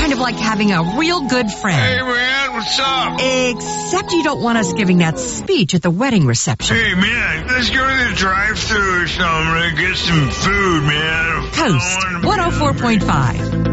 kind of like having a real good Hey, friend. man, what's up? Except you don't want us giving that speech at the wedding reception. Hey, man, let's go to the drive-thru or something and get some food, man. Coast 104.5.